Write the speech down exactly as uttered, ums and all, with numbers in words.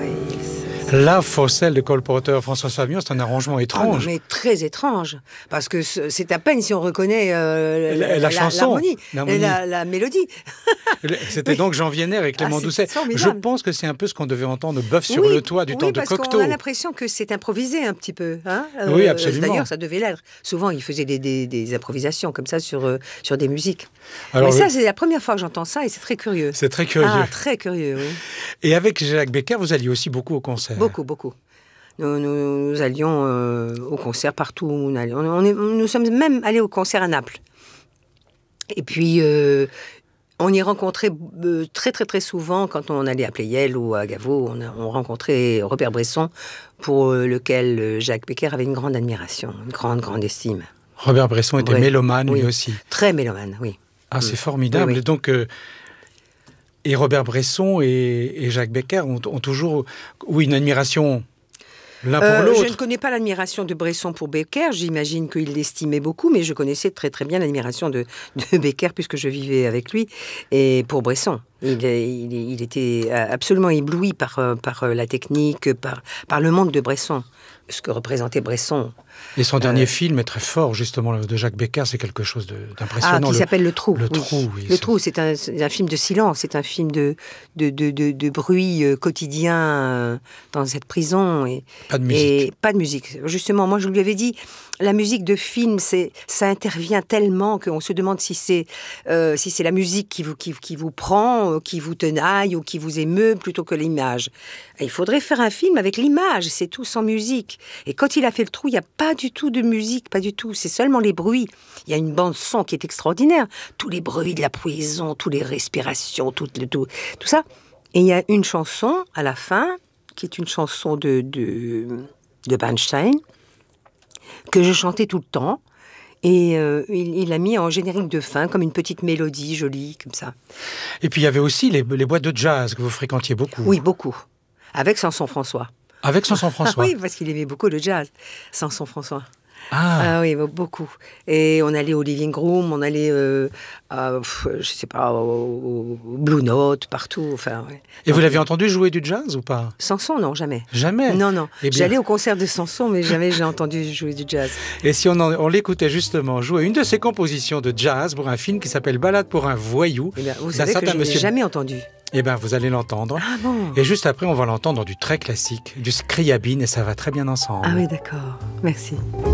La Fosselle de Cole Porter, François Savion, c'est un arrangement étrange. Oh non, mais très étrange. Parce que c'est à peine si on reconnaît euh, la, la, la chanson, l'harmonie, l'harmonie. La, la mélodie. C'était donc Jean Vienner et Clément ah, Doucet. Formidable. Je pense que c'est un peu ce qu'on devait entendre Bœuf sur oui, le toit du oui, temps de Cocteau. Parce qu'on a l'impression que c'est improvisé un petit peu. Hein euh, oui, absolument. D'ailleurs, ça devait l'être. Souvent, ils faisaient des, des, des improvisations comme ça sur, euh, sur des musiques. Alors, mais ça, c'est la première fois que j'entends ça et c'est très curieux. C'est très curieux. Ah, très curieux, oui. Et avec Jacques Becker, vous alliez aussi beaucoup au concert. Beaucoup, beaucoup. Nous, nous, nous allions euh, au concert partout où on allait. On, on est, nous sommes même allés au concert à Naples. Et puis, euh, on y rencontrait euh, très, très, très souvent, quand on allait à Pleyel ou à Gaveau, on, a, on rencontrait Robert Bresson, pour euh, lequel Jacques Becker avait une grande admiration, une grande, grande estime. Robert Bresson était oui. mélomane, oui. lui aussi. Très mélomane, oui. Ah, c'est formidable. Oui, oui. Et donc... Euh, et Robert Bresson et, et Jacques Becker ont, ont toujours oui, une admiration... L'un pour euh, l'autre. Je ne connais pas l'admiration de Bresson pour Becker. J'imagine qu'il l'estimait beaucoup, mais je connaissais très très bien l'admiration de, de Becker puisque je vivais avec lui. Et pour Bresson, il, il, il était absolument ébloui par, par la technique, par, par le monde de Bresson, ce que représentait Bresson. Et son euh, dernier film est très fort, justement, de Jacques Becker. C'est quelque chose d'impressionnant. Ah, qui le, s'appelle Le Trou. Le oui. Trou, oui. Le Trou, c'est un, un film de silence, c'est un film de, de, de, de, de bruit quotidien euh, dans cette prison. Et, pas de musique. Et pas de musique. Justement, moi, je lui avais dit, la musique de film, c'est, ça intervient tellement qu'on se demande si c'est, euh, si c'est la musique qui vous, qui, qui vous prend, qui vous tenaille ou qui vous émeut plutôt que l'image. Et il faudrait faire un film avec l'image, c'est tout, sans musique. Et quand il a fait Le Trou, il n'y a pas du tout de musique, pas du tout. C'est seulement les bruits. Il y a une bande-son qui est extraordinaire. Tous les bruits de la prison, toutes les respirations, tout, tout, tout ça. Et il y a une chanson, à la fin, qui est une chanson de, de, de Bernstein, que je chantais tout le temps. Et euh, il, il l'a mis en générique de fin, comme une petite mélodie jolie, comme ça. Et puis il y avait aussi les, les boîtes de jazz que vous fréquentiez beaucoup. Oui, beaucoup. Avec Samson François. Avec Samson François. Ah oui, parce qu'il aimait beaucoup le jazz, Samson François. Ah. ah oui, beaucoup. Et on allait au Living Room, on allait, euh, à, je sais pas, au, au Blue Note, partout. Enfin, ouais. Et vous l'avez entendu jouer du jazz ou pas? Samson, non, jamais. Jamais? Non, non. Eh bien... J'allais au concert de Samson, mais jamais j'ai entendu jouer du jazz. Et si on, en, on l'écoutait justement jouer une de ses compositions de jazz pour un film qui s'appelle Ballade pour un voyou. Eh bien, vous savez que je n'ai monsieur... jamais entendu. Eh bien, vous allez l'entendre. Ah bon? Et juste après, on va l'entendre dans du très classique, du Scriabine, et ça va très bien ensemble. Ah oui, d'accord. Merci.